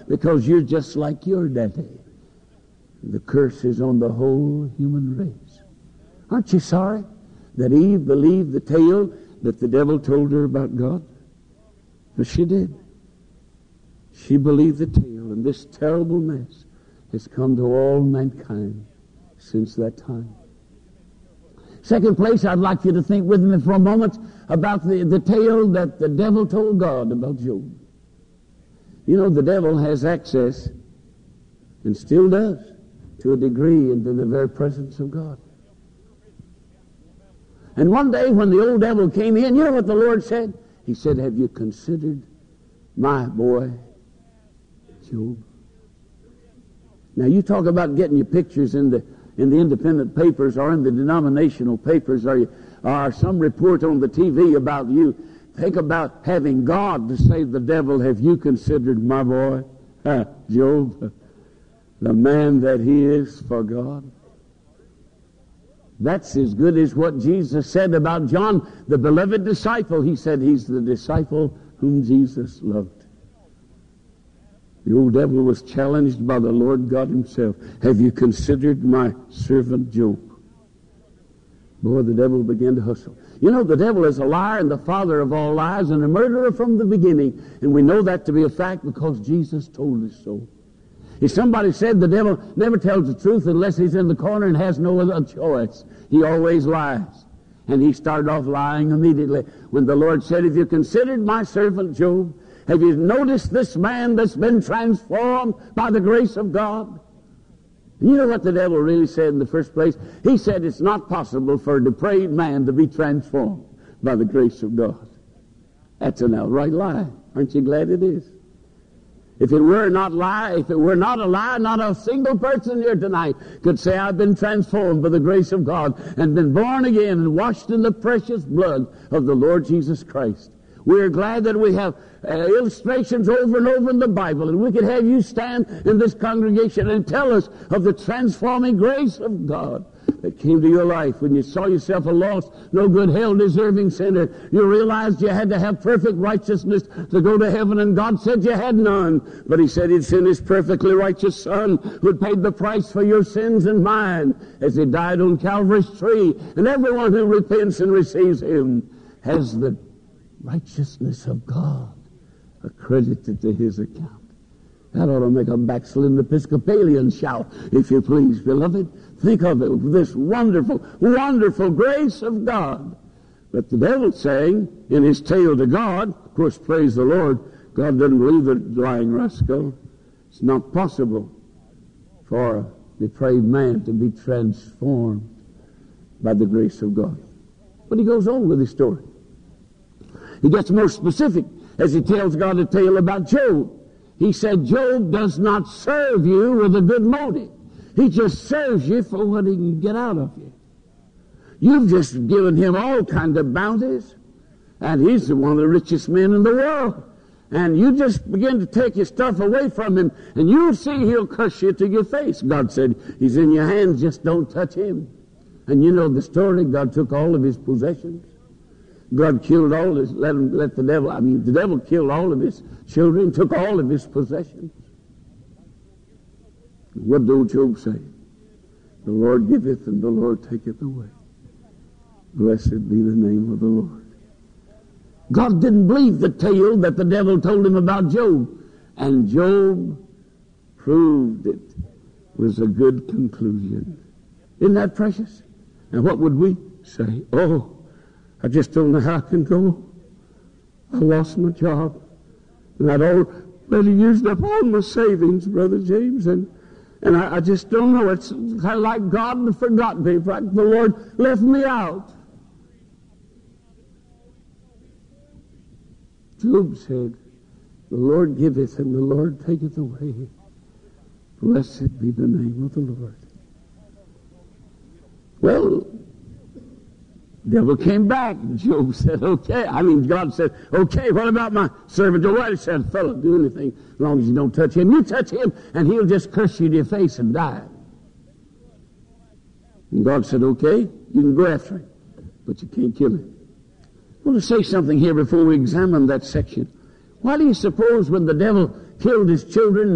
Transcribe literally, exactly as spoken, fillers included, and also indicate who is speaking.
Speaker 1: because you're just like your daddy. The curse is on the whole human race. Aren't you sorry that Eve believed the tale that the devil told her about God? But she did. She believed the tale, and this terrible mess has come to all mankind since that time. Second place, I'd like you to think with me for a moment about the, the tale that the devil told God about Job. You know, the devil has access, and still does, to a degree, into the very presence of God. And one day when the old devil came in, you know what the Lord said? He said, have you considered my boy, Job? Now you talk about getting your pictures in the in the independent papers or in the denominational papers, or, you, or some report on the T V about you. Think about having God to say to the devil, have you considered my boy, Job, the man that he is for God? That's as good as what Jesus said about John, the beloved disciple. He said he's the disciple whom Jesus loved. The old devil was challenged by the Lord God himself. Have you considered my servant Job? Boy, the devil began to hustle. You know, the devil is a liar and the father of all lies and a murderer from the beginning. And we know that to be a fact because Jesus told us so. If somebody said the devil never tells the truth unless he's in the corner and has no other choice, he always lies. And he started off lying immediately when the Lord said, have you considered my servant Job? Have you noticed this man that's been transformed by the grace of God? You know what the devil really said in the first place? He said it's not possible for a depraved man to be transformed by the grace of God. That's an outright lie. Aren't you glad it is? If it were not lie, if it were not a lie, not a single person here tonight could say, I've been transformed by the grace of God and been born again and washed in the precious blood of the Lord Jesus Christ. We are glad that we have uh, illustrations over and over in the Bible, and we could have you stand in this congregation and tell us of the transforming grace of God that came to your life when you saw yourself a lost, no good, hell-deserving sinner. You realized you had to have perfect righteousness to go to heaven, and God said you had none. But he said he'd send his perfectly righteous Son who had paid the price for your sins and mine as he died on Calvary's tree. And everyone who repents and receives him has the righteousness of God accredited to his account. That ought to make a backslidden Episcopalian shout, if you please, beloved. Think of it, this wonderful, wonderful grace of God. But the devil's saying in his tale to God, of course, praise the Lord, God doesn't believe the lying rascal. It's not possible for a depraved man to be transformed by the grace of God. But he goes on with his story. He gets more specific as he tells God a tale about Job. He said, Job does not serve you with a good motive. He just serves you for what he can get out of you. You've just given him all kinds of bounties, and he's one of the richest men in the world. And you just begin to take his stuff away from him, and you'll see he'll curse you to your face. God said, he's in your hands, just don't touch him. And you know the story. God took all of his possessions. God killed all his, let him, let the devil, I mean, the devil killed all of his children, took all of his possessions. What did old Job say? The Lord giveth and the Lord taketh away. Blessed be the name of the Lord. God didn't believe the tale that the devil told him about Job. And Job proved it was a good conclusion. Isn't that precious? And what would we say? Oh, I just don't know how I can go. I lost my job. And I'd already used up all my savings, Brother James. And, and I, I just don't know. It's kind of like God forgot me. Like the Lord left me out. Job said, the Lord giveth and the Lord taketh away. Blessed be the name of the Lord. Well, the devil came back. Job said, okay. I mean, God said, okay, what about my servant Job? Well, he said, fellow, do anything as long as you don't touch him. You touch him, and he'll just curse you to your face and die. And God said, okay, you can go after him, but you can't kill him. I want to say something here before we examine that section. Why do you suppose when the devil killed his children